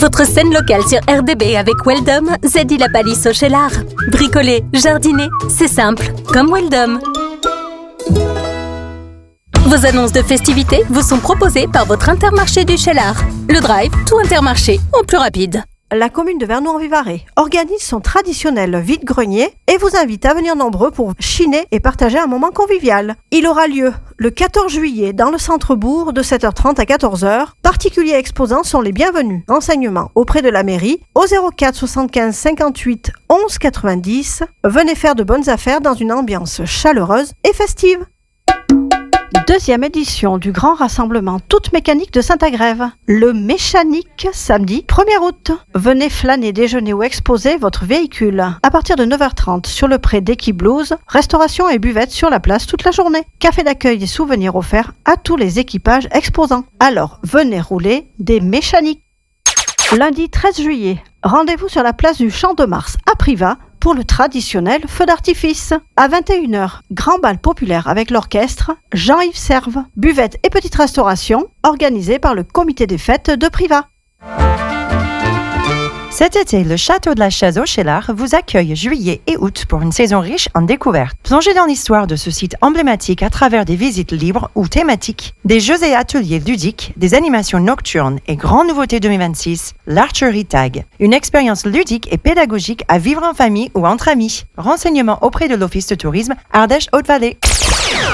Votre scène locale sur RDB avec Weldom, Zedi la palisse au Cheylard. Bricoler, jardiner, c'est simple, comme Weldom. Vos annonces de festivités vous sont proposées par votre Intermarché du Cheylard. Le Drive, tout Intermarché, en plus rapide. La commune de Vernoux-en-Vivarais organise son traditionnel vide-grenier et vous invite à venir nombreux pour chiner et partager un moment convivial. Il aura lieu le 14 juillet dans le centre-bourg de 7h30 à 14h. Particuliers exposants sont les bienvenus. Renseignements auprès de la mairie au 04 75 58 11 90. Venez faire de bonnes affaires dans une ambiance chaleureuse et festive. Deuxième édition du grand rassemblement toute mécanique de Saint-Agrève. Le Méchanique, samedi 1er août. Venez flâner, déjeuner ou exposer votre véhicule. À partir de 9h30 sur le pré d'Equiblouse, restauration et buvette sur la place toute la journée. Café d'accueil et souvenirs offerts à tous les équipages exposants. Alors venez rouler des Méchaniques. Lundi 13 juillet, rendez-vous sur la place du Champ de Mars à Privas pour le traditionnel feu d'artifice. À 21h, grand bal populaire avec l'orchestre Jean-Yves Serve. Buvette et petite restauration organisée par le comité des fêtes de Privas. Cet été, le Château de la Chaise au Cheylard vous accueille juillet et août pour une saison riche en découvertes. Plongez dans l'histoire de ce site emblématique à travers des visites libres ou thématiques, des jeux et ateliers ludiques, des animations nocturnes et grande nouveauté 2026, l'Archery Tag. Une expérience ludique et pédagogique à vivre en famille ou entre amis. Renseignements auprès de l'Office de tourisme Ardèche Haute-Vallée.